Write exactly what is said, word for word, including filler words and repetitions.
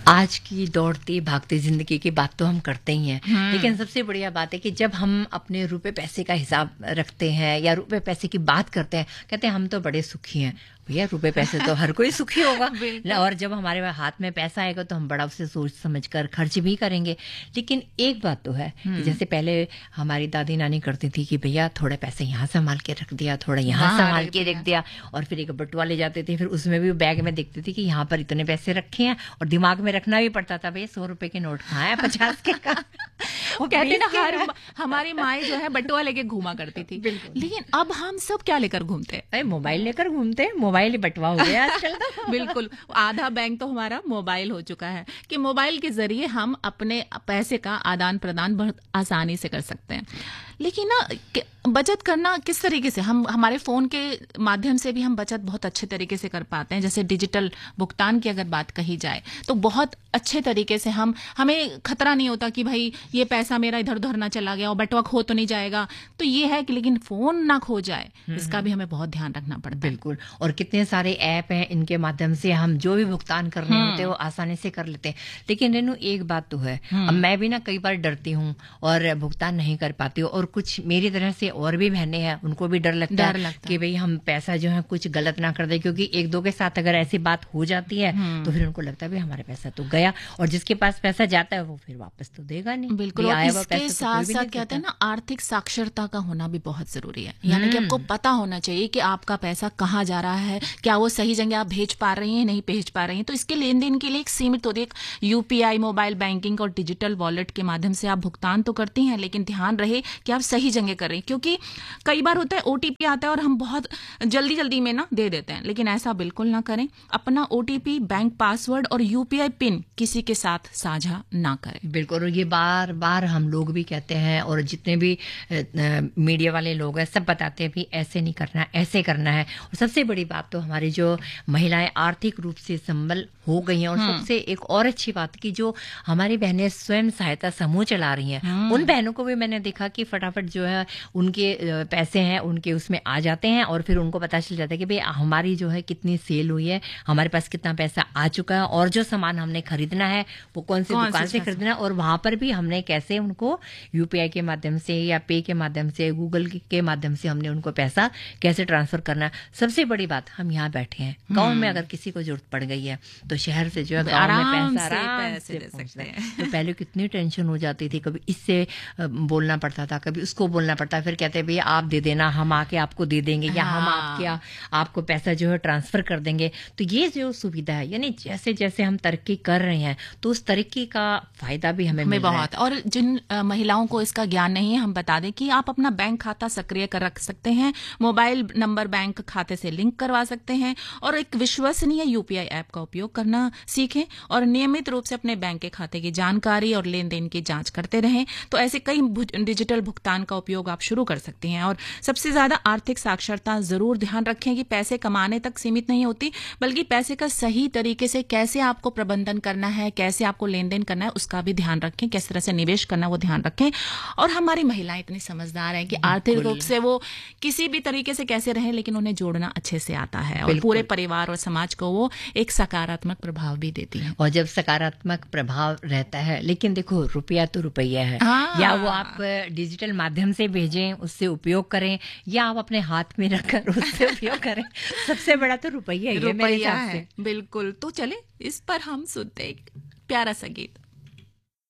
आज की दौड़ती भागती जिंदगी की बात तो हम करते ही हैं, लेकिन सबसे बढ़िया बात है कि जब हम अपने रुपए पैसे का हिसाब रखते हैं या रुपए पैसे की बात करते हैं, कहते हैं हम तो बड़े सुखी हैं। भैया रुपए पैसे तो हर कोई सुखी होगा और जब हमारे हाथ में पैसा आएगा तो हम बड़ा उसे सोच समझ कर खर्च भी करेंगे। लेकिन एक बात तो है कि जैसे पहले हमारी दादी नानी करती थी कि भैया थोड़े पैसे यहाँ संभाल के रख दिया, थोड़ा यहाँ हाँ, संभाल के रख दिया, और फिर एक बटुआ ले जाते थे, फिर उसमें भी बैग में देखती थी कि यहाँ पर इतने पैसे रखे हैं, और दिमाग में रखना भी पड़ता था भैया सौ रुपए के नोट कहाँ है, पचास के का। वो कहते ना हर हमारी माएँ जो है बटुआ लेके घूमा करती थी। लेकिन अब हम सब क्या लेकर घूमते हैं? मोबाइल लेकर घूमते हैं, मोबाइल ही बटुआ हो गया आजकल तो। बिल्कुल, आधा बैंक तो हमारा मोबाइल हो चुका है कि मोबाइल के जरिए हम अपने पैसे का आदान प्रदान बहुत आसानी से कर सकते हैं। लेकिन ना बचत करना किस तरीके से, हम हमारे फोन के माध्यम से भी हम बचत बहुत अच्छे तरीके से कर पाते हैं। जैसे डिजिटल भुगतान की अगर बात कही जाए तो बहुत अच्छे तरीके से हम हमें खतरा नहीं होता कि भाई ये पैसा मेरा इधर उधर ना चला गया और बटुआ खो तो नहीं जाएगा। तो ये है कि लेकिन फोन ना खो जाए, इसका भी हमें बहुत ध्यान रखना पड़ता है। बिल्कुल, और कितने सारे ऐप हैं, इनके माध्यम से हम जो भी भुगतान करने होते हैं वो आसानी से कर लेते हैं। लेकिन रेनू एक बात तो है, अब मैं भी ना कई बार डरती हूँ और भुगतान नहीं कर पाती हूँ, और कुछ मेरी तरह से और भी बहनें हैं, उनको भी डर लगता डर है लगता कि भाई हम पैसा जो है कुछ गलत ना कर दे, क्योंकि एक दो के साथ अगर ऐसी बात हो जाती है तो फिर उनको लगता है भाई हमारा पैसा तो गया, और जिसके पास पैसा जाता है वो फिर वापस तो देगा नहीं। बिल्कुल, और इसके साथ साथ कहते हैं ना आर्थिक साक्षरता का होना भी बहुत जरूरी है। यानी कि आपको पता होना चाहिए कि आपका पैसा कहाँ जा रहा है, क्या वो सही जगह आप भेज पा रही हैं, नहीं भेज पा रही हैं। तो इसके लेन देन के लिए एक सीमित होती है, यूपीआई, मोबाइल बैंकिंग और डिजिटल वॉलेट के माध्यम से आप भुगतान तो करती हैं, लेकिन ध्यान रहे कि आप सही जगह कर रही हैं, क्योंकि कई बार होता है ओटीपी आता है और हम बहुत जल्दी जल्दी में ना दे देते हैं, लेकिन ऐसा बिल्कुल ना करें। अपना ओटीपी, बैंक पासवर्ड और यूपीआई पिन किसी के साथ साझा ना करें। बिल्कुल, और ये बार बार हम लोग भी कहते हैं, और जितने भी मीडिया वाले लोग हैं सब बताते हैं भी ऐसे नहीं करना, ऐसे करना है। और सबसे बड़ी बात तो हमारी जो महिलाएं आर्थिक रूप से संबल हो गई हैं, और सबसे एक और अच्छी बात की जो हमारी बहनें स्वयं सहायता समूह चला रही हैं, उन बहनों को भी मैंने देखा कि फटाफट जो है उनके पैसे हैं उनके उसमें आ जाते हैं, और फिर उनको पता चल जाता है कि भाई हमारी जो है कितनी सेल हुई है, हमारे पास कितना पैसा आ चुका है, और जो सामान हमने खरीदना है वो कौन सी दुकान से खरीदना है, और वहां पर भी हमने कैसे उनको यूपीआई के माध्यम से या पे के माध्यम से, गूगल के माध्यम से हमने उनको पैसा कैसे ट्रांसफर करना है। सबसे बड़ी बात, हम यहाँ बैठे हैं, गाँव में अगर किसी को जरूरत पड़ गई है तो शहर से जो है गाँव में पैसा आराम से दे सकते हैं। तो पहले कितनी टेंशन हो जाती थी, कभी इससे बोलना पड़ता था, कभी उसको बोलना पड़ता, फिर कहते भैया आप दे देना, हम आके आपको दे देंगे, या हम आपके आपको पैसा जो है ट्रांसफर कर देंगे। तो ये जो सुविधा है, यानी जैसे जैसे हम तरक्की कर रहे हैं तो उस तरक्की का फायदा भी हमें मिल रहा है। और जिन महिलाओं को इसका ज्ञान नहीं है, हम बता दें कि आप अपना बैंक खाता सक्रिय कर रख सकते हैं, मोबाइल नंबर बैंक खाते से लिंक करवा सकते हैं, और एक विश्वसनीय यूपीआई ऐप का उपयोग करना सीखें, और नियमित रूप से अपने बैंक के खाते की जानकारी और लेन देन की जांच करते रहें। तो ऐसे कई डिजिटल भुगतान का उपयोग आप शुरू कर सकती हैं। और सबसे ज्यादा आर्थिक साक्षरता जरूर ध्यान रखें कि पैसे कमाने तक सीमित नहीं होती, बल्कि पैसे का सही तरीके से कैसे आपको प्रबंधन करना है, कैसे आपको लेन देन करना है, उसका भी ध्यान रखें, किस तरह से निवेश करना है वो ध्यान रखें। और हमारी महिलाएं इतनी समझदार हैं कि आर्थिक रूप से वो किसी भी तरीके से कैसे रहें, लेकिन उन्हें जोड़ना अच्छे से आता है, और पूरे परिवार और समाज को वो एक सकारात्मक प्रभाव भी देती है। और जब सकारात्मक प्रभाव रहता है, लेकिन देखो रुपया तो रुपया है, या वो आप डिजिटल माध्यम से भेजें, उससे उपयोग करें, या आप अपने हाथ में रखकर उससे उपयोग करें, सबसे बड़ा तो रुपया ही है। रुपया है, बिल्कुल। तो चले इस पर हम सुनते एक प्यारा सा गीत।